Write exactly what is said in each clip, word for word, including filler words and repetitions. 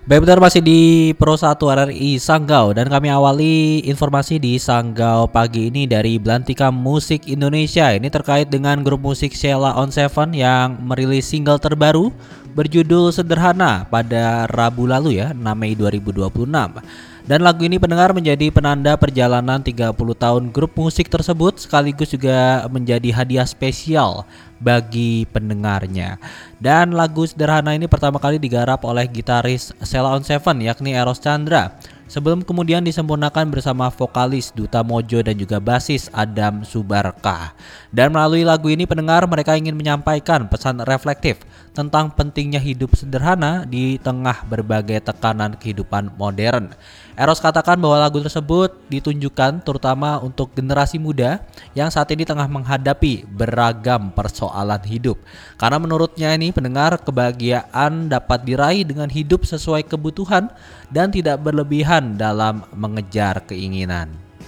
Baik, benar masih di Pro satu R R I Sanggau dan kami awali informasi di Sanggau pagi ini dari Belantika Musik Indonesia. Ini terkait dengan grup musik Sheila on Seven yang merilis single terbaru berjudul Sederhana pada Rabu lalu ya, enam Mei dua ribu dua puluh enam. Dan lagu ini pendengar menjadi penanda perjalanan tiga puluh tahun grup musik tersebut, sekaligus juga menjadi hadiah spesial bagi pendengarnya. Dan lagu Sederhana ini pertama kali digarap oleh gitaris Sheila on Seven yakni Eros Chandra, sebelum kemudian disempurnakan bersama vokalis Duta Mojo dan juga basis Adam Subarkah. Dan melalui lagu ini pendengar mereka ingin menyampaikan pesan reflektif tentang pentingnya hidup sederhana di tengah berbagai tekanan kehidupan modern. Eros katakan bahwa lagu tersebut ditunjukkan terutama untuk generasi muda yang saat ini tengah menghadapi beragam persoalan hidup. Karena menurutnya ini pendengar, kebahagiaan dapat diraih dengan hidup sesuai kebutuhan dan tidak berlebihan dalam mengejar keinginan.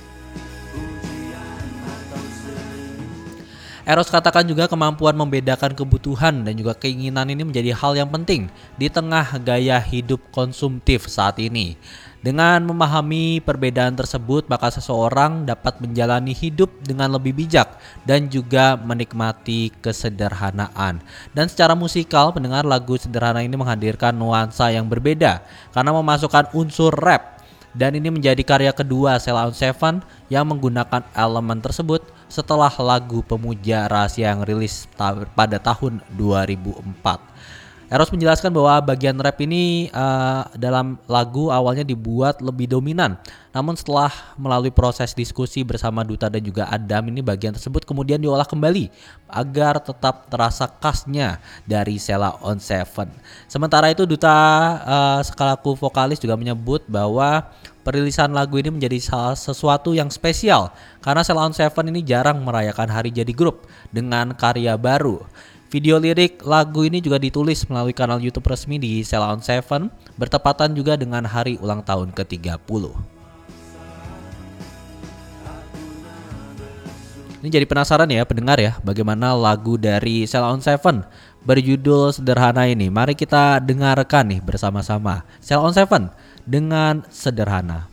Eros katakan juga kemampuan membedakan kebutuhan dan juga keinginan ini menjadi hal yang penting di tengah gaya hidup konsumtif saat ini. Dengan memahami perbedaan tersebut, maka seseorang dapat menjalani hidup dengan lebih bijak dan juga menikmati kesederhanaan. Dan secara musikal, pendengar, lagu Sederhana ini menghadirkan nuansa yang berbeda karena memasukkan unsur rap. Dan ini menjadi karya kedua Sheila on Seven yang menggunakan elemen tersebut setelah lagu Pemuja Rahasia yang rilis ta- pada tahun dua ribu empat. Eros menjelaskan bahwa bagian rap ini uh, dalam lagu awalnya dibuat lebih dominan. Namun setelah melalui proses diskusi bersama Duta dan juga Adam, ini bagian tersebut kemudian diolah kembali agar tetap terasa khasnya dari Sheila on Seven. Sementara itu Duta uh, sekalaku vokalis juga menyebut bahwa perilisan lagu ini menjadi salah sesuatu yang spesial karena Sheila on Seven ini jarang merayakan hari jadi grup dengan karya baru. Video lirik lagu ini juga ditulis melalui kanal YouTube resmi di Sheila on Seven, bertepatan juga dengan hari ulang tahun ke tiga puluh. Ini jadi penasaran ya pendengar ya, bagaimana lagu dari Sheila on Seven berjudul Sederhana ini. Mari kita dengarkan nih bersama-sama. Sheila on Seven dengan Sederhana.